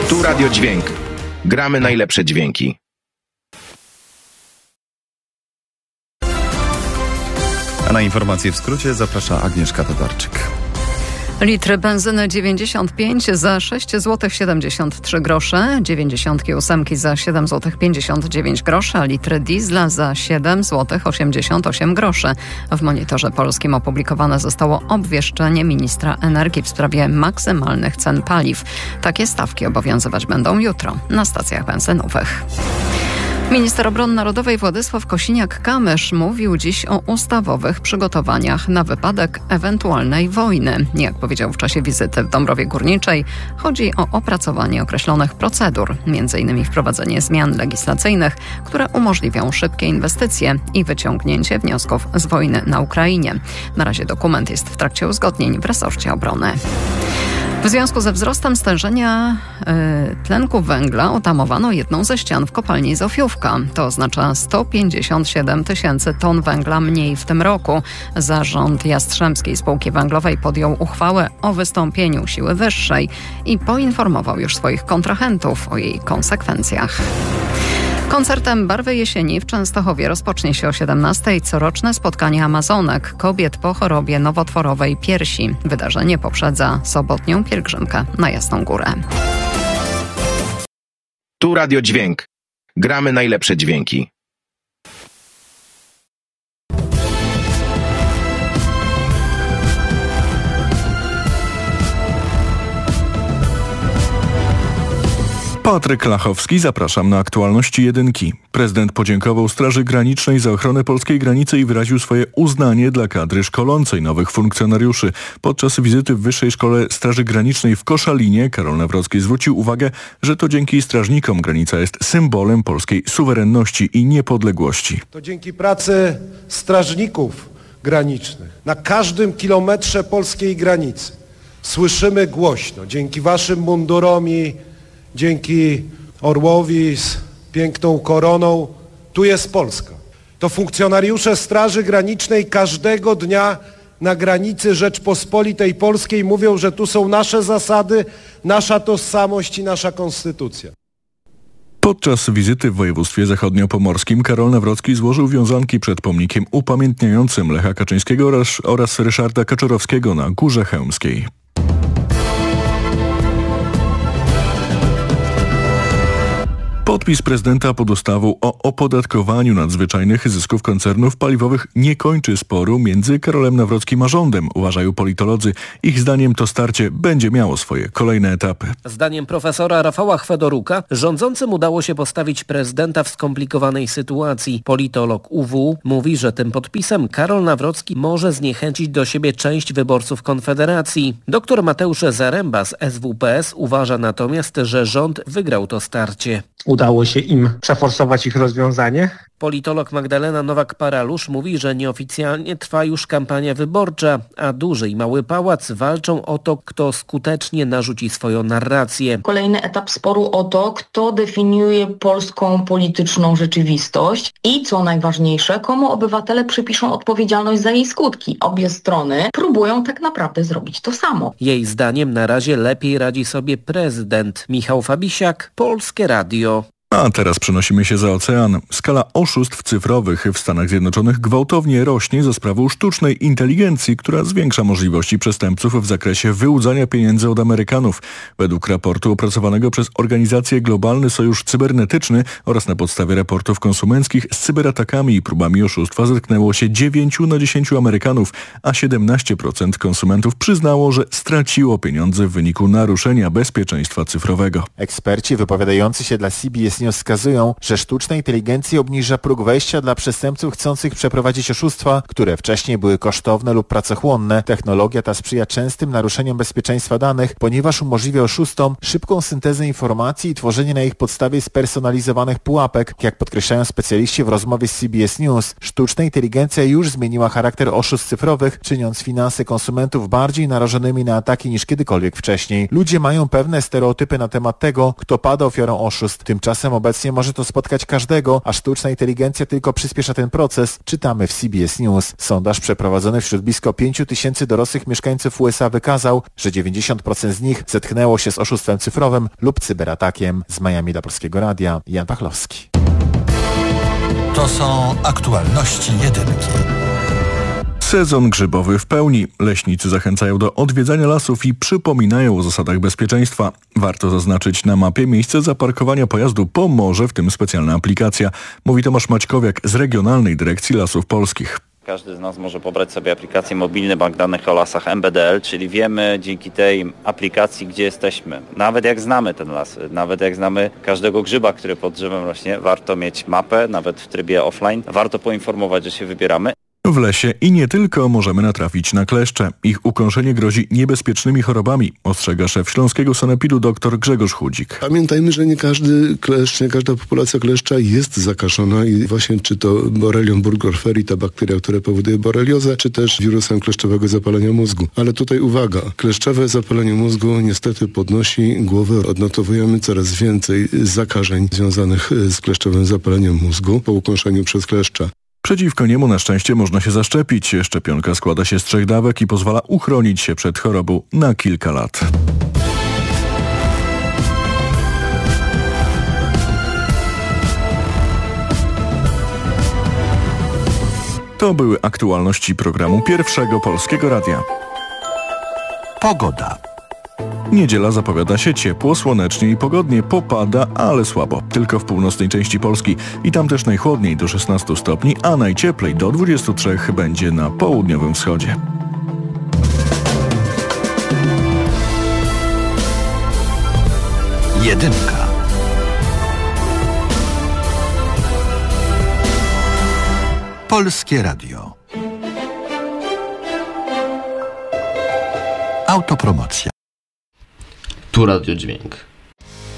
Tu Radio Dźwięk. Gramy najlepsze dźwięki. A na informacje w skrócie zaprasza Agnieszka Tatarczyk. Litry benzyny 95 za 6 zł 73 grosze, 98 za 7 zł 59 groszy, a litry diesla za 7 zł 88 groszy. W Monitorze Polskim opublikowane zostało obwieszczenie ministra energii w sprawie maksymalnych cen paliw. Takie stawki obowiązywać będą jutro na stacjach benzynowych. Minister Obrony Narodowej Władysław Kosiniak-Kamysz mówił dziś o ustawowych przygotowaniach na wypadek ewentualnej wojny. Jak powiedział w czasie wizyty w Dąbrowie Górniczej, chodzi o opracowanie określonych procedur, m.in. wprowadzenie zmian legislacyjnych, które umożliwią szybkie inwestycje i wyciągnięcie wniosków z wojny na Ukrainie. Na razie dokument jest w trakcie uzgodnień w resorcie obrony. W związku ze wzrostem stężenia tlenku węgla utamowano jedną ze ścian w kopalni Zofiówka. To oznacza 157 tysięcy ton węgla mniej w tym roku. Zarząd Jastrzębskiej Spółki Węglowej podjął uchwałę o wystąpieniu siły wyższej i poinformował już swoich kontrahentów o jej konsekwencjach. Koncertem Barwy Jesieni w Częstochowie rozpocznie się o 17:00 coroczne spotkanie Amazonek, kobiet po chorobie nowotworowej piersi. Wydarzenie poprzedza sobotnią pielgrzymkę na Jasną Górę. Tu Radio Dźwięk. Gramy najlepsze dźwięki. Patryk Lachowski, zapraszam na aktualności jedynki. Prezydent podziękował Straży Granicznej za ochronę polskiej granicy i wyraził swoje uznanie dla kadry szkolącej nowych funkcjonariuszy. Podczas wizyty w Wyższej Szkole Straży Granicznej w Koszalinie Karol Nawrocki zwrócił uwagę, że to dzięki strażnikom granica jest symbolem polskiej suwerenności i niepodległości. To dzięki pracy strażników granicznych na każdym kilometrze polskiej granicy słyszymy głośno, dzięki waszym mundurom i dzięki orłowi z piękną koroną, tu jest Polska. To funkcjonariusze Straży Granicznej każdego dnia na granicy Rzeczpospolitej Polskiej mówią, że tu są nasze zasady, nasza tożsamość i nasza konstytucja. Podczas wizyty w województwie zachodniopomorskim Karol Nawrocki złożył wiązanki przed pomnikiem upamiętniającym Lecha Kaczyńskiego oraz Ryszarda Kaczorowskiego na Górze Chełmskiej. Podpis prezydenta pod ustawą o opodatkowaniu nadzwyczajnych zysków koncernów paliwowych nie kończy sporu między Karolem Nawrockim a rządem, uważają politolodzy. Ich zdaniem to starcie będzie miało swoje kolejne etapy. Zdaniem profesora Rafała Chwedoruka rządzącym udało się postawić prezydenta w skomplikowanej sytuacji. Politolog UW mówi, że tym podpisem Karol Nawrocki może zniechęcić do siebie część wyborców Konfederacji. Doktor Mateusz Zaręba z SWPS uważa natomiast, że rząd wygrał to starcie. Udało się im przeforsować ich rozwiązanie. Politolog Magdalena Nowak-Paralusz mówi, że nieoficjalnie trwa już kampania wyborcza, a duży i mały pałac walczą o to, kto skutecznie narzuci swoją narrację. Kolejny etap sporu o to, kto definiuje polską polityczną rzeczywistość i co najważniejsze, komu obywatele przypiszą odpowiedzialność za jej skutki. Obie strony próbują tak naprawdę zrobić to samo. Jej zdaniem na razie lepiej radzi sobie prezydent. Michał Fabisiak, Polskie Radio. A teraz przenosimy się za ocean. Skala oszustw cyfrowych w Stanach Zjednoczonych gwałtownie rośnie za sprawą sztucznej inteligencji, która zwiększa możliwości przestępców w zakresie wyłudzania pieniędzy od Amerykanów. Według raportu opracowanego przez organizację Globalny Sojusz Cybernetyczny oraz na podstawie raportów konsumenckich z cyberatakami i próbami oszustwa zetknęło się 9 na 10 Amerykanów, a 17% konsumentów przyznało, że straciło pieniądze w wyniku naruszenia bezpieczeństwa cyfrowego. Eksperci wypowiadający się dla CBS News wskazują, że sztuczna inteligencja obniża próg wejścia dla przestępców chcących przeprowadzić oszustwa, które wcześniej były kosztowne lub pracochłonne. Technologia ta sprzyja częstym naruszeniom bezpieczeństwa danych, ponieważ umożliwia oszustom szybką syntezę informacji i tworzenie na ich podstawie spersonalizowanych pułapek. Jak podkreślają specjaliści w rozmowie z CBS News, sztuczna inteligencja już zmieniła charakter oszustw cyfrowych, czyniąc finanse konsumentów bardziej narażonymi na ataki niż kiedykolwiek wcześniej. Ludzie mają pewne stereotypy na temat tego, kto pada ofiarą oszustw. Tymczasem Tymczasem obecnie może to spotkać każdego, a sztuczna inteligencja tylko przyspiesza ten proces, czytamy w CBS News. Sondaż przeprowadzony wśród blisko 5 000 dorosłych mieszkańców USA wykazał, że 90% z nich zetknęło się z oszustwem cyfrowym lub cyberatakiem. Z Miami dla Polskiego Radia, Jan Pachlowski. To są aktualności jedynki. Sezon grzybowy w pełni. Leśnicy zachęcają do odwiedzania lasów i przypominają o zasadach bezpieczeństwa. Warto zaznaczyć na mapie miejsce zaparkowania pojazdu. Pomoże w tym specjalna aplikacja, mówi Tomasz Maćkowiak z Regionalnej Dyrekcji Lasów Polskich. Każdy z nas może pobrać sobie aplikację Mobilny Bank Danych o Lasach MBDL, czyli wiemy dzięki tej aplikacji, gdzie jesteśmy. Nawet jak znamy ten las, nawet jak znamy każdego grzyba, który pod drzewem rośnie, warto mieć mapę, nawet w trybie offline. Warto poinformować, że się wybieramy. W lesie i nie tylko możemy natrafić na kleszcze. Ich ukąszenie grozi niebezpiecznymi chorobami, ostrzega szef Śląskiego Sanepidu dr Grzegorz Chudzik. Pamiętajmy, że nie każdy kleszcz, nie każda populacja kleszcza jest zakażona i właśnie czy to Borrelion burgdorferi, ta bakteria, która powoduje boreliozę, czy też wirusem kleszczowego zapalenia mózgu. Ale tutaj uwaga, kleszczowe zapalenie mózgu niestety podnosi głowę. Odnotowujemy coraz więcej zakażeń związanych z kleszczowym zapaleniem mózgu po ukąszeniu przez kleszcza. Przeciwko niemu na szczęście można się zaszczepić. Szczepionka składa się z 3 dawek i pozwala uchronić się przed chorobą na kilka lat. To były aktualności programu Pierwszego Polskiego Radia. Pogoda. Niedziela zapowiada się ciepło, słonecznie i pogodnie. Popada, ale słabo. Tylko w północnej części Polski. I tam też najchłodniej do 16 stopni, a najcieplej do 23 będzie na południowym wschodzie. Jedynka. Polskie Radio. Autopromocja. Tu Radio Dźwięk.